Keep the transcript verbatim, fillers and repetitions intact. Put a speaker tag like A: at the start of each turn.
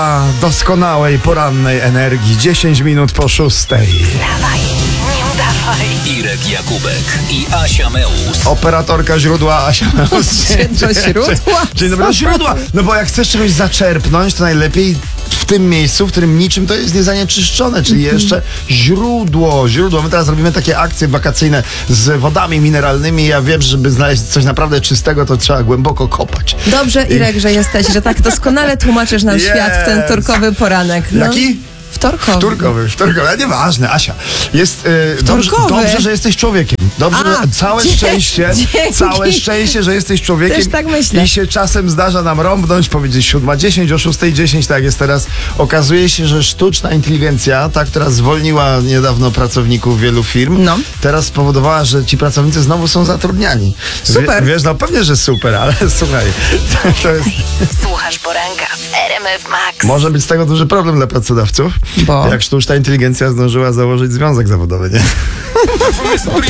A: Doskonałej porannej energii. dziesięć minut po szóstej.
B: Dawaj, nie udawaj.
C: Irek Jakubek i Asia Meus.
A: Operatorka źródła Asia Meus.
B: Do źródła?
A: Dzień dobry, do źródła. No bo jak chcesz czegoś zaczerpnąć, to najlepiej w tym miejscu, w którym niczym to jest niezanieczyszczone, czyli jeszcze źródło, źródło. My teraz robimy takie akcje wakacyjne z wodami mineralnymi. Ja wiem, że żeby znaleźć coś naprawdę czystego, to trzeba głęboko kopać.
B: Dobrze, Irek, że jesteś, że tak doskonale tłumaczysz nam
A: Yes.
B: świat w ten turkowy poranek. No.
A: Jaki?
B: Wtorkowy.
A: Wtorkowy, wtorkowy, ale nieważne, Asia. Jest y, dobrze,
B: Wtorkowy?
A: dobrze, że jesteś człowiekiem. Dobrze,
B: A,
A: że, całe
B: dzie-
A: szczęście,
B: dzięki.
A: całe szczęście, że jesteś człowiekiem.
B: Też tak myślę.
A: I się czasem zdarza nam rąbnąć, powiedzieć siódma dziesięć, o szóstej dziesięć, tak jak jest teraz. Okazuje się, że sztuczna inteligencja, ta, która zwolniła niedawno pracowników wielu firm,
B: No.
A: teraz spowodowała, że ci pracownicy znowu są zatrudniani.
B: Super.
A: Wie, wiesz, no pewnie, że super, ale słuchaj, to jest,
B: Słuchasz poranka w R M F Max.
A: może być z tego duży problem dla pracodawców,
B: Bo?
A: jak sztuczna inteligencja zdążyła założyć związek zawodowy, nie?
C: W studiu